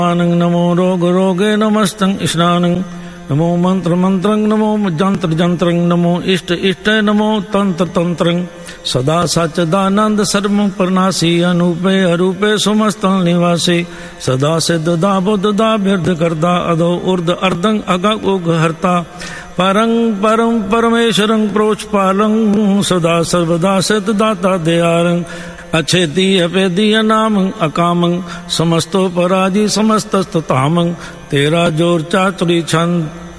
नमो रोग रोगे नमस्तं स्नानं नमो मंत्र मंत्रं नमो जंत्र जंत्रं नमो इष्ट इष्ट नमो तंत्र तंत्रं सदा सच्चिदानंद सर्व प्रनाशी अनूपे अरूपे समस्तन निवासी सदा सिद्ध दा बुद्ध दा बिरध करदा अधो उर्ध अर्धं अगग उग हरता परं परम परमेश्वरं प्रोचपालं सदा सर्वदा सिद्ध दाता दयारं अच्छेती अपेदी अनामं अकामं समस्तो पराजी समस्तस्ततामं तेरा जोर चातुरी छंद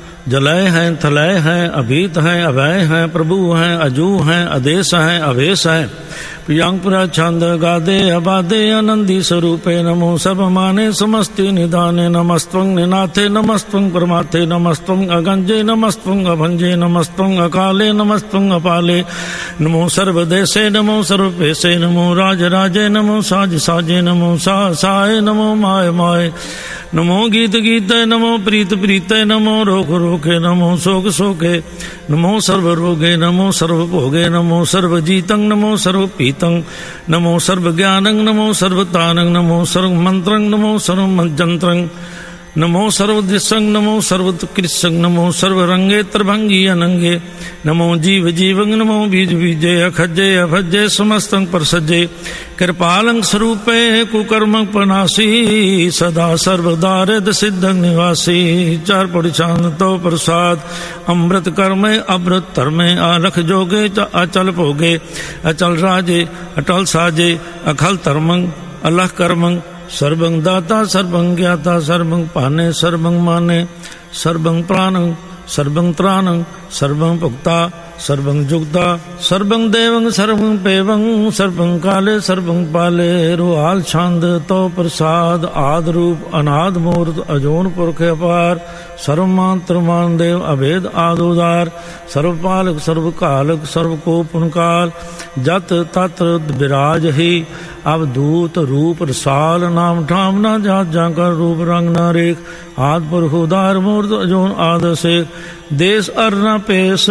जलय हैं थलय हैं अभीत हैं अभय हैं प्रभु हैं अजू हैं आदेश हैं अवेश हैं प्रियांपुरा छंद गादे अबादे आनंदी स्वरूपे नमो सब माने समस्ति निदाने नमस्त्वं निनाथे नमस्त्वं परमाथे नमस्त्वं अगंजे नमस्त्वं अभंजे नमस्त्वं अकाले नमस्त्वं अपाले नमो सर्वदेशे नमो सर्वपेशे नमो राजराजे नमो साज साजे नमो साय नमो माय माय नमो गीत गीते नमो प्रीत प्रीते नमो रोग रोगे नमो शोक शोके नमो सर्व रोगे नमो सर्व भोगे नमो सर्व जीतं नमो सर्व पीतं नमो सर्व ज्ञानं नमो सर्वतानं नमो सर्व मंत्रं नमो सर्व जंत्रं नमो सर्वदिशं नमो सर्वकृशं नमो सर्वरंगे त्रिभंगी अनंगे नमो जीव जीवं नमो बीज बीजे अखजे अभजे समस्तं परसजे कृपालं स्वरूपे कुकर्म पनासी सदा सर्वदा रिद सिद्धं निवासी चार पौड़ी तो प्रसाद अमृत कर्मे अमृत धर्मे आलख जोगे अचल भोगे अचल राजे अटल साजे अखल धर्मं अलख कर्मं सर्वं दाता सर्वं ज्ञाता सर्वं पाने सर्वं माने सर्वं प्राणं सर्वं त्राणं सर्वं भुक्ता सर्वं जुक्ता सर्वं देवं सर्वं पेवं सर्वं काले सर्वं पाले रुहाल छंद तो प्रसाद आद रूप अनाद मूर्त अजोन पुरख अपार सर्वमात्रमान देव अभेद आदोदार सर्वपालक सर्वकालक सर्वकोपनकाल जत तत्र विराज ही अवधूत रूप रसाल नाम ठाम न जात जाकर रूप रंग न रेख आद पुरख उदार मूर्त अजोन आद से देश अर न पेश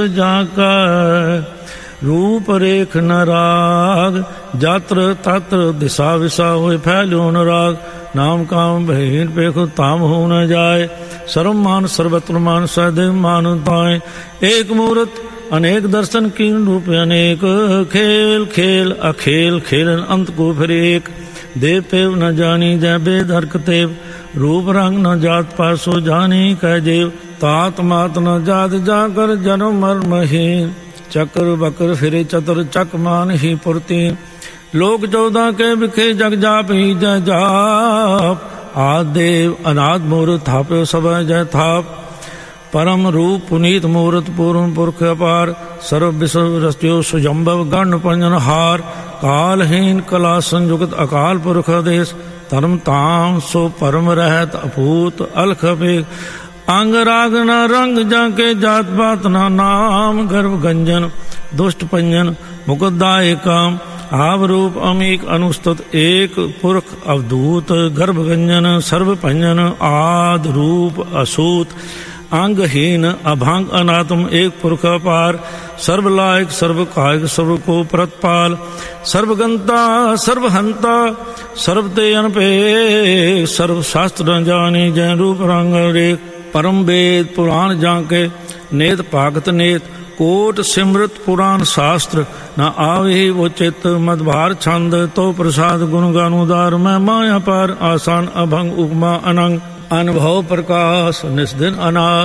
जाकर रूप रेख न राग जात्र तत्र दिशा विशा होए फैल्यो न राग नाम काम बहीन पेखो ताम हो न जाए सर्वमान सर्वत्र मान सदैव मानताएं एक मूर्त अनेक दर्शन कीन रूप अनेक खेल खेल अखेल खेलन अंत को फिर एक देव पेव न जानी जय बेद हरकतेव रूप रंग न जात पासो जानी कह जेव तात मात न जात जाकर जन्म मर्महीन चक्र बकर फिरे चतुर चक मान ही पुरती लोक 14 के बिखे जग जाप ही जय जाप आदेव अनाद मूर्त थापे सब जय थाप परम रूप पुनीत मूर्त पूर्ण पुरख अपार सर्व विश्व रस्त्यो सुजम्भव गण पंजन हार कालहीन कला संयुक्त अकाल पुरख आदेश धर्म ताम सो परम रहत अपूत अलख बेग अंग राग न रंग जाके जात पात न नाम गर्भ गंजन दुष्ट पंजन मुकुदाय काम आव रूप अमीक अनुस्तुत एक पुरख अवधूत गर्भ गंजन सर्व पंजन आद रूप असूत अंगहीन अभांग अनात्म एक पुरख अपार सर्वलायक सर्व कायक सर्व को प्रतपाल सर्वगंता सर्वहंता सर्वते अनपे सर्व शास्त्र न जानी जय रूप रंग रेख परम वेद पुराण जाके नेत पागत नेत कोट सिमृत पुराण शास्त्र न आवे वो चित्त मदभार छंद तो प्रसाद गुण गानुदार मैं माया पार आसान अभंग उपमा अनंग अनुभव प्रकाश निस्दिन अनाथ